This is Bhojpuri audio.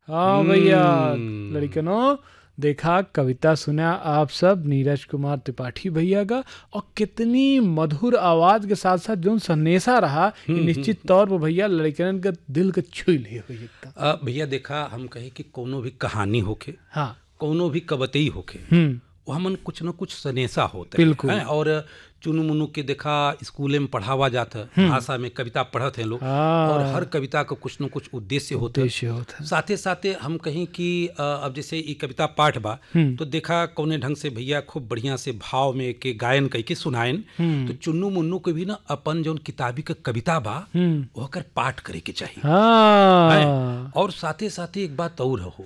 हाँ भैया, लड़कनों देखा, कविता सुना आप सब नीरज कुमार त्रिपाठी भैया का, और कितनी मधुर आवाज के साथ साथ जो सन्नेसा रहा कि निश्चित तौर पर भैया लड़कन का दिल के छू ले हो एकदम। भैया देखा, हम कहे कि कोनो भी कहानी होके, हाँ, कोनो भी कवतई होके, वो हमन कुछ न कुछ सनेसा होते बिल्कुल। हैं। और चुनु मुनु के देखा स्कूले में पढ़ावा जाता है, भाषा में कविता पढ़ते हैं लोग, और हर कविता का कुछ न कुछ उद्देश्य होता है। साथे साथे हम कहें कि अब जैसे ये कविता पाठ बा, तो देखा कौने ढंग से भैया खूब बढ़िया से भाव में के गायन कह के सुनायन। तो चुन्नू मुन्नू के भी ना अपन जो किताबी का कविता बा वो कर पाठ करे के चाहिए। हाँ। और साथे साथे एक बात और हो,